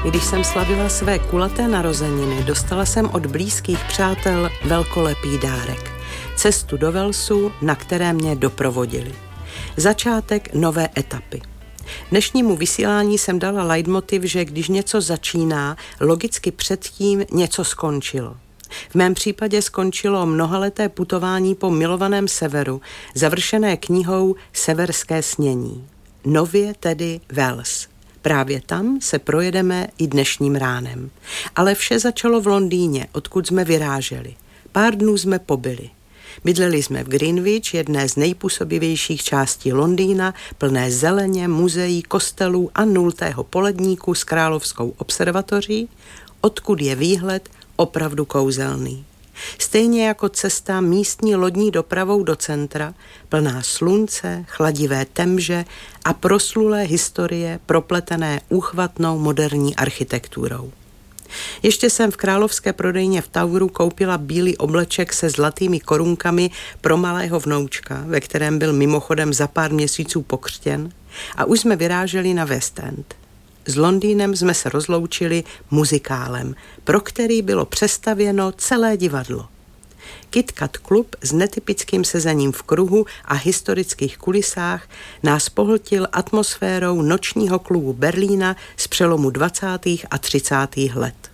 Když jsem slavila své kulaté narozeniny, dostala jsem od blízkých přátel velkolepý dárek. Cestu do Walesu, na které mě doprovodili. Začátek nové etapy. Dnešnímu vysílání jsem dala leitmotiv, že když něco začíná, logicky předtím něco skončilo. V mém případě skončilo mnohaleté putování po milovaném severu, završené knihou Severské snění. Nově tedy Wales. Právě tam se projedeme i dnešním ránem. Ale vše začalo v Londýně, odkud jsme vyráželi. Pár dnů jsme pobyli. Bydleli jsme v Greenwich, jedné z nejpůsobivějších částí Londýna, plné zeleně, muzeí, kostelů a nultého poledníku s královskou observatoří, odkud je výhled opravdu kouzelný. Stejně jako cesta místní lodní dopravou do centra, plná slunce, chladivé temže a proslulé historie propletené úchvatnou moderní architekturou. Ještě jsem v královské prodejně v Toweru koupila bílý obleček se zlatými korunkami pro malého vnoučka, ve kterém byl mimochodem za pár měsíců pokřtěn, a už jsme vyráželi na West End. S Londýnem jsme se rozloučili muzikálem, pro který bylo přestavěno celé divadlo. Kit Kat klub s netypickým sezením v kruhu a historických kulisách nás pohltil atmosférou nočního klubu Berlína z přelomu 20. a 30. let.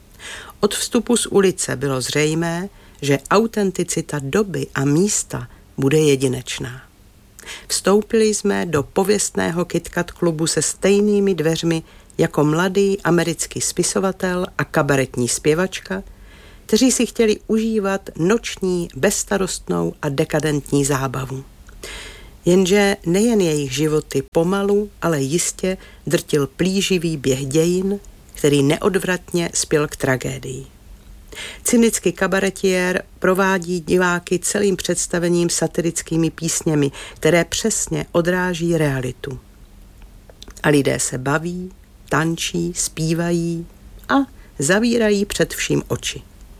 Od vstupu z ulice bylo zřejmé, že autenticita doby a místa bude jedinečná. Vstoupili jsme do pověstného Kit Kat klubu se stejnými dveřmi jako mladý americký spisovatel a kabaretní zpěvačka, kteří si chtěli užívat noční, bezstarostnou a dekadentní zábavu. Jenže nejen jejich životy pomalu, ale jistě drtil plíživý běh dějin, který neodvratně spěl k tragédii. Cynický kabaretiér provádí diváky celým představením satirickými písněmi, které přesně odráží realitu. A lidé se baví, tančí, zpívají a zavírají před vším oči.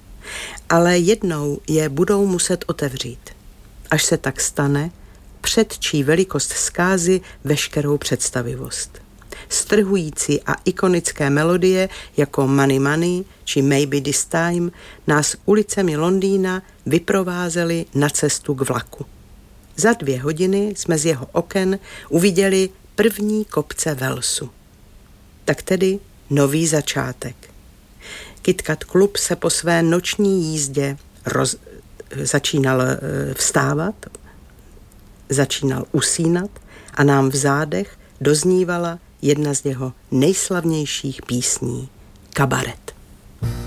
Ale jednou je budou muset otevřít. Až se tak stane, předčí velikost zkázy veškerou představivost. Strhující a ikonické melodie jako Money Money či Maybe This Time nás ulicemi Londýna vyprovázely na cestu k vlaku. Za 2 hodiny jsme z jeho oken uviděli první kopce Walesu. Tak tedy nový začátek. Kit Kat klub se po své noční jízdě začínal vstávat, začínal usínat a nám v zádech doznívala jedna z jeho nejslavnějších písní, Kabaret.